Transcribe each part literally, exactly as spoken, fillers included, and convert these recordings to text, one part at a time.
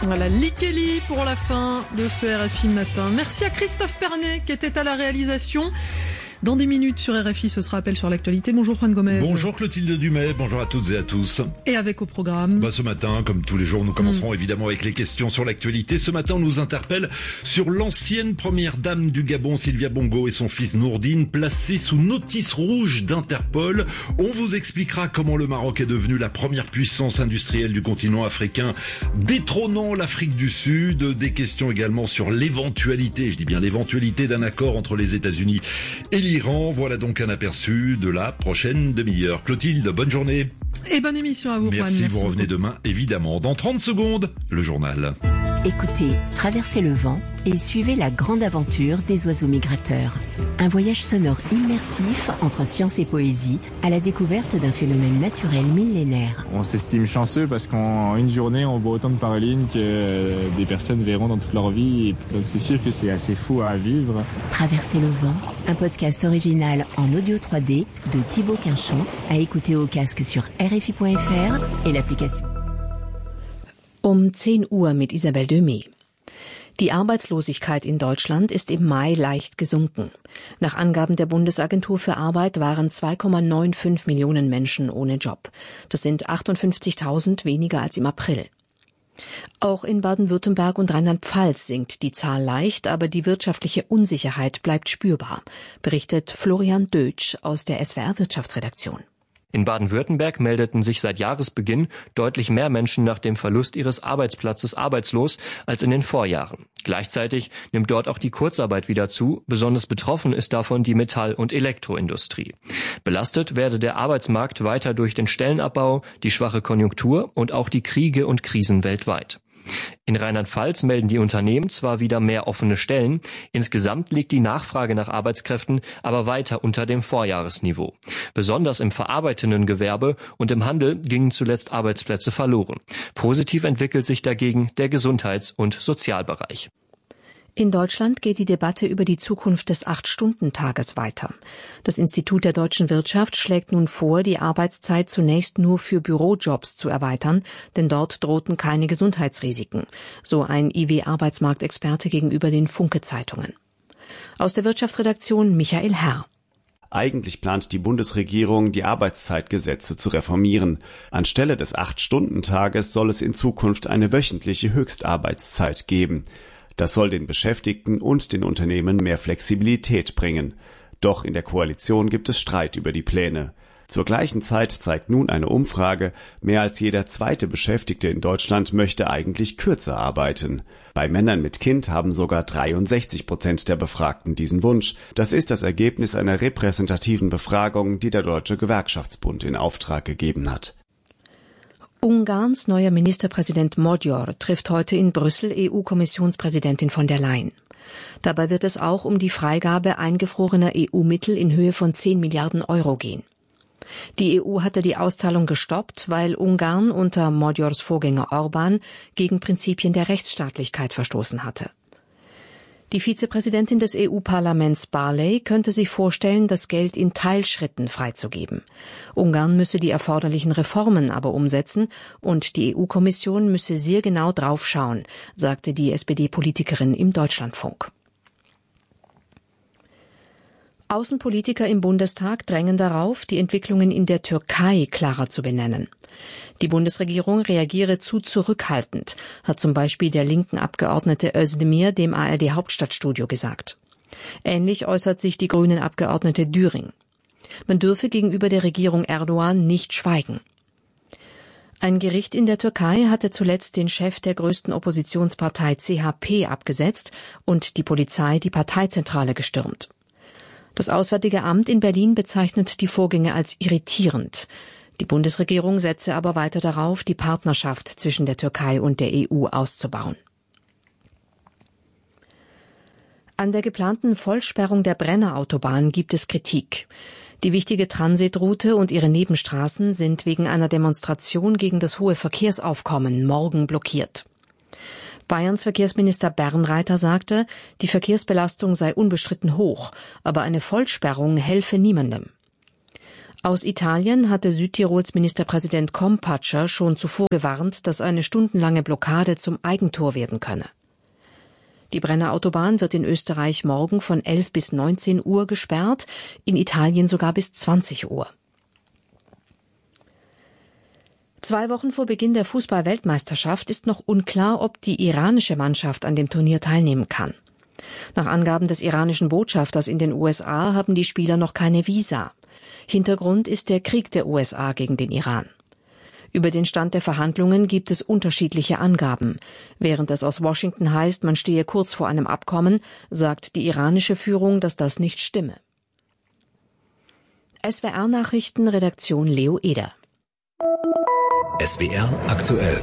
Voilà, Likeli pour la fin de ce R F I Matin. Merci à Christophe Pernet qui était à la réalisation. Dans dix minutes sur R F I, ce sera appel sur l'actualité. Bonjour Juan Gomez. Bonjour Clotilde Dumais, bonjour à toutes et à tous. Et avec au programme bah, Ce matin, comme tous les jours, nous commencerons mmh. évidemment avec les questions sur l'actualité. Ce matin, on nous interpelle sur l'ancienne première dame du Gabon, Sylvia Bongo, et son fils Nourdine, placés sous notice rouge d'Interpol. On vous expliquera comment le Maroc est devenu la première puissance industrielle du continent africain, détrônant l'Afrique du Sud. Des questions également sur l'éventualité, je dis bien l'éventualité d'un accord entre les États-Unis et l'Iran. Voilà donc un aperçu de la prochaine demi-heure. Clotilde, bonne journée. Et bonne émission à vous, Juan. Merci, Merci vous revenez beaucoup. demain, évidemment. Dans trente secondes, le journal. Écoutez, traversez le vent et suivez la grande aventure des oiseaux migrateurs. Un voyage sonore immersif entre science et poésie à la découverte d'un phénomène naturel millénaire. On s'estime chanceux parce qu'en une journée, on voit autant de parolines que des personnes verront dans toute leur vie. Donc c'est sûr que c'est assez fou à vivre. Traverser le vent, un podcast original en audio trois D de Thibaut Quinchon à écouter au casque sur R F I point F R et l'application. Um zehn Uhr mit Isabel Döme. Die Arbeitslosigkeit in Deutschland ist im Mai leicht gesunken. Nach Angaben der Bundesagentur für Arbeit waren zwei Komma fünfundneunzig Millionen Menschen ohne Job. Das sind achtundfünfzigtausend weniger als im April. Auch in Baden-Württemberg und Rheinland-Pfalz sinkt die Zahl leicht, aber die wirtschaftliche Unsicherheit bleibt spürbar, berichtet Florian Dötsch aus der S W R Wirtschaftsredaktion. In Baden-Württemberg meldeten sich seit Jahresbeginn deutlich mehr Menschen nach dem Verlust ihres Arbeitsplatzes arbeitslos als in den Vorjahren. Gleichzeitig nimmt dort auch die Kurzarbeit wieder zu. Besonders betroffen ist davon die Metall- und Elektroindustrie. Belastet werde der Arbeitsmarkt weiter durch den Stellenabbau, die schwache Konjunktur und auch die Kriege und Krisen weltweit. In Rheinland-Pfalz melden die Unternehmen zwar wieder mehr offene Stellen, insgesamt liegt die Nachfrage nach Arbeitskräften aber weiter unter dem Vorjahresniveau. Besonders im verarbeitenden Gewerbe und im Handel gingen zuletzt Arbeitsplätze verloren. Positiv entwickelt sich dagegen der Gesundheits- und Sozialbereich. In Deutschland geht die Debatte über die Zukunft des Acht-Stunden-Tages weiter. Das Institut der deutschen Wirtschaft schlägt nun vor, die Arbeitszeit zunächst nur für Bürojobs zu erweitern, denn dort drohten keine Gesundheitsrisiken, so ein I W-Arbeitsmarktexperte gegenüber den Funke-Zeitungen. Aus der Wirtschaftsredaktion Michael Herr. Eigentlich plant die Bundesregierung, die Arbeitszeitgesetze zu reformieren. Anstelle des Acht-Stunden-Tages soll es in Zukunft eine wöchentliche Höchstarbeitszeit geben. Das soll den Beschäftigten und den Unternehmen mehr Flexibilität bringen. Doch in der Koalition gibt es Streit über die Pläne. Zur gleichen Zeit zeigt nun eine Umfrage, mehr als jeder zweite Beschäftigte in Deutschland möchte eigentlich kürzer arbeiten. Bei Männern mit Kind haben sogar dreiundsechzig Prozent der Befragten diesen Wunsch. Das ist das Ergebnis einer repräsentativen Befragung, die der Deutsche Gewerkschaftsbund in Auftrag gegeben hat. Ungarns neuer Ministerpräsident Magyar trifft heute in Brüssel E U-Kommissionspräsidentin von der Leyen. Dabei wird es auch um die Freigabe eingefrorener E U-Mittel in Höhe von zehn Milliarden Euro gehen. Die E U hatte die Auszahlung gestoppt, weil Ungarn unter Magyars Vorgänger Orbán gegen Prinzipien der Rechtsstaatlichkeit verstoßen hatte. Die Vizepräsidentin des E U-Parlaments Barley könnte sich vorstellen, das Geld in Teilschritten freizugeben. Ungarn müsse die erforderlichen Reformen aber umsetzen und die E U-Kommission müsse sehr genau draufschauen, sagte die S P D-Politikerin im Deutschlandfunk. Außenpolitiker im Bundestag drängen darauf, die Entwicklungen in der Türkei klarer zu benennen. Die Bundesregierung reagiere zu zurückhaltend, hat zum Beispiel der linken Abgeordnete Özdemir dem A R D-Hauptstadtstudio gesagt. Ähnlich äußert sich die grünen Abgeordnete Düring. Man dürfe gegenüber der Regierung Erdogan nicht schweigen. Ein Gericht in der Türkei hatte zuletzt den Chef der größten Oppositionspartei C H P abgesetzt und die Polizei die Parteizentrale gestürmt. Das Auswärtige Amt in Berlin bezeichnet die Vorgänge als irritierend. Die Bundesregierung setze aber weiter darauf, die Partnerschaft zwischen der Türkei und der E U auszubauen. An der geplanten Vollsperrung der Brenner-Autobahn gibt es Kritik. Die wichtige Transitroute und ihre Nebenstraßen sind wegen einer Demonstration gegen das hohe Verkehrsaufkommen morgen blockiert. Bayerns Verkehrsminister Bernreiter sagte, die Verkehrsbelastung sei unbestritten hoch, aber eine Vollsperrung helfe niemandem. Aus Italien hatte Südtirols Ministerpräsident Kompatscher schon zuvor gewarnt, dass eine stundenlange Blockade zum Eigentor werden könne. Die Brenner Autobahn wird in Österreich morgen von elf bis neunzehn Uhr gesperrt, in Italien sogar bis zwanzig Uhr. Zwei Wochen vor Beginn der Fußball-Weltmeisterschaft ist noch unklar, ob die iranische Mannschaft an dem Turnier teilnehmen kann. Nach Angaben des iranischen Botschafters in den U S A haben die Spieler noch keine Visa. Hintergrund ist der Krieg der U S A gegen den Iran. Über den Stand der Verhandlungen gibt es unterschiedliche Angaben. Während es aus Washington heißt, man stehe kurz vor einem Abkommen, sagt die iranische Führung, dass das nicht stimme. S W R-Nachrichten, Redaktion Leo Eder. S W R aktuell.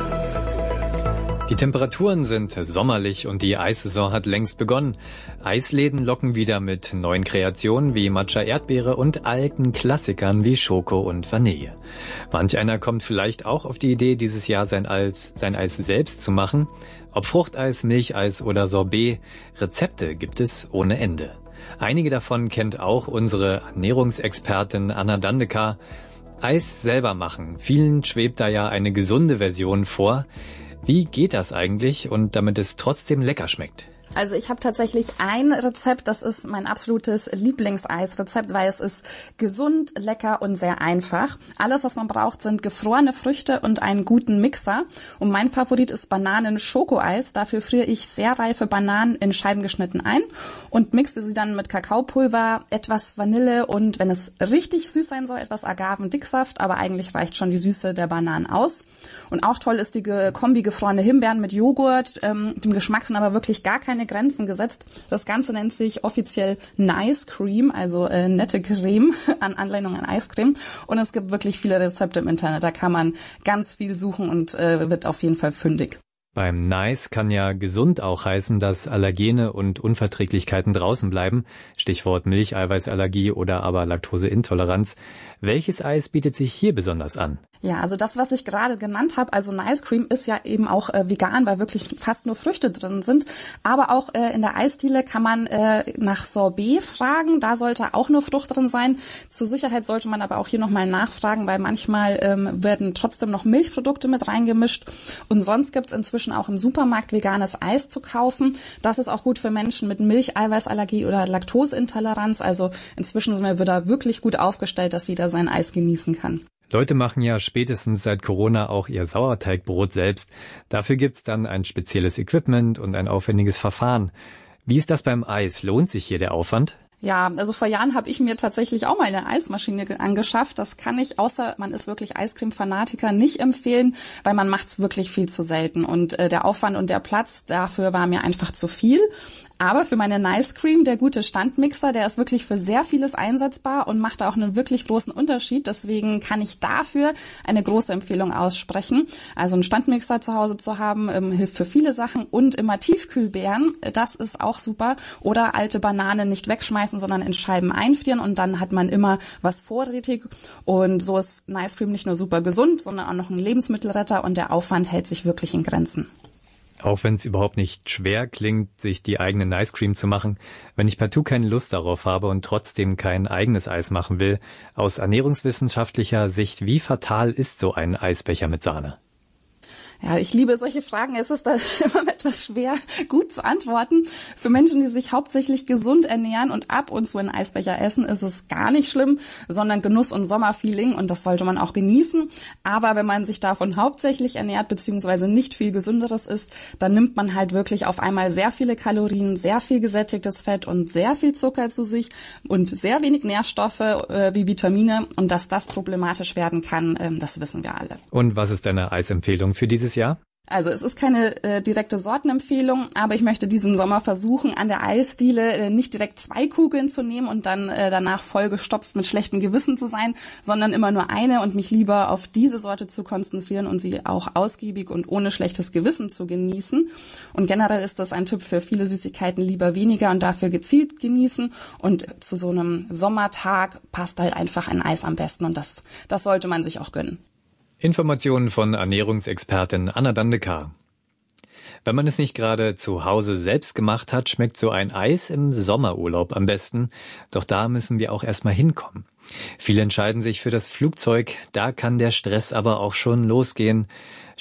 Die Temperaturen sind sommerlich und die Eissaison hat längst begonnen. Eisläden locken wieder mit neuen Kreationen wie Matcha Erdbeere und alten Klassikern wie Schoko und Vanille. Manch einer kommt vielleicht auch auf die Idee, dieses Jahr sein Eis, sein Eis selbst zu machen. Ob Fruchteis, Milcheis oder Sorbet, Rezepte gibt es ohne Ende. Einige davon kennt auch unsere Ernährungsexpertin Anna Dandekar. Eis selber machen. Vielen schwebt da ja eine gesunde Version vor. Wie geht das eigentlich und damit es trotzdem lecker schmeckt? Also ich habe tatsächlich ein Rezept, das ist mein absolutes Lieblingseisrezept, weil es ist gesund, lecker und sehr einfach. Alles, was man braucht, sind gefrorene Früchte und einen guten Mixer. Und mein Favorit ist Bananen-Schokoeis. Dafür friere ich sehr reife Bananen in Scheiben geschnitten ein und mixe sie dann mit Kakaopulver, etwas Vanille und, wenn es richtig süß sein soll, etwas Agavendicksaft. Aber eigentlich reicht schon die Süße der Bananen aus. Und auch toll ist die Kombi gefrorene Himbeeren mit Joghurt. Ähm, dem Geschmack sind aber wirklich gar keine Grenzen gesetzt. Das Ganze nennt sich offiziell Nice Cream, also äh, nette Creme, an Anlehnung an Eiscreme. Und es gibt wirklich viele Rezepte im Internet. Da kann man ganz viel suchen und äh, wird auf jeden Fall fündig. Beim Nice kann ja gesund auch heißen, dass Allergene und Unverträglichkeiten draußen bleiben. Stichwort Milcheiweißallergie oder aber Laktoseintoleranz. Welches Eis bietet sich hier besonders an? Ja, also das, was ich gerade genannt habe, also Nice Cream, ist ja eben auch äh, vegan, weil wirklich fast nur Früchte drin sind. Aber auch äh, in der Eisdiele kann man äh, nach Sorbet fragen. Da sollte auch nur Frucht drin sein. Zur Sicherheit sollte man aber auch hier nochmal nachfragen, weil manchmal ähm, werden trotzdem noch Milchprodukte mit reingemischt. Und sonst gibt's inzwischen auch im Supermarkt veganes Eis zu kaufen. Das ist auch gut für Menschen mit Milcheiweißallergie oder Laktoseintoleranz. Also inzwischen sind wir da wirklich gut aufgestellt, dass jeder sein Eis genießen kann. Leute machen ja spätestens seit Corona auch ihr Sauerteigbrot selbst. Dafür gibt's dann ein spezielles Equipment und ein aufwendiges Verfahren. Wie ist das beim Eis? Lohnt sich hier der Aufwand? Ja, also vor Jahren habe ich mir tatsächlich auch mal eine Eismaschine angeschafft. Das kann ich, außer man ist wirklich Eiscreme-Fanatiker, nicht empfehlen, weil man macht's wirklich viel zu selten. Und äh, der Aufwand und der Platz dafür war mir einfach zu viel. Aber für meine Nice Cream, der gute Standmixer, der ist wirklich für sehr vieles einsetzbar und macht auch einen wirklich großen Unterschied. Deswegen kann ich dafür eine große Empfehlung aussprechen. Also einen Standmixer zu Hause zu haben, ähm, hilft für viele Sachen. Und immer Tiefkühlbeeren, das ist auch super. Oder alte Bananen nicht wegschmeißen, sondern in Scheiben einfrieren. Und dann hat man immer was vorrätig. Und so ist Nice Cream nicht nur super gesund, sondern auch noch ein Lebensmittelretter. Und der Aufwand hält sich wirklich in Grenzen. Auch wenn es überhaupt nicht schwer klingt, sich die eigene Nice Cream zu machen, wenn ich partout keine Lust darauf habe und trotzdem kein eigenes Eis machen will, aus ernährungswissenschaftlicher Sicht, wie fatal ist so ein Eisbecher mit Sahne? Ja, ich liebe solche Fragen. Es ist da immer etwas schwer, gut zu antworten. Für Menschen, die sich hauptsächlich gesund ernähren und ab und zu einen Eisbecher essen, ist es gar nicht schlimm, sondern Genuss und Sommerfeeling und das sollte man auch genießen. Aber wenn man sich davon hauptsächlich ernährt, beziehungsweise nicht viel Gesünderes isst, dann nimmt man halt wirklich auf einmal sehr viele Kalorien, sehr viel gesättigtes Fett und sehr viel Zucker zu sich und sehr wenig Nährstoffe äh, wie Vitamine. Und dass das problematisch werden kann, äh, das wissen wir alle. Und was ist deine Eisempfehlung für dieses Jahr? Also es ist keine äh, direkte Sortenempfehlung, aber ich möchte diesen Sommer versuchen, an der Eisdiele äh, nicht direkt zwei Kugeln zu nehmen und dann äh, danach vollgestopft mit schlechtem Gewissen zu sein, sondern immer nur eine und mich lieber auf diese Sorte zu konzentrieren und sie auch ausgiebig und ohne schlechtes Gewissen zu genießen. Und generell ist das ein Tipp für viele Süßigkeiten, lieber weniger und dafür gezielt genießen. Und zu so einem Sommertag passt halt einfach ein Eis am besten und das, das sollte man sich auch gönnen. Informationen von Ernährungsexpertin Anna Dandekar. Wenn man es nicht gerade zu Hause selbst gemacht hat, schmeckt so ein Eis im Sommerurlaub am besten. Doch da müssen wir auch erstmal hinkommen. Viele entscheiden sich für das Flugzeug, da kann der Stress aber auch schon losgehen.